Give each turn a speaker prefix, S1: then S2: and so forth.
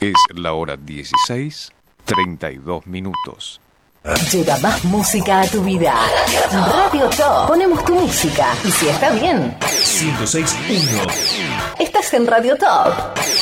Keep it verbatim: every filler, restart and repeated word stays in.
S1: Es la hora dieciséis, treinta y dos minutos.
S2: Lleva más música a tu vida. Radio Top. Ponemos tu música. Y si está bien,
S3: ciento seis punto uno.
S2: estás en Radio Top.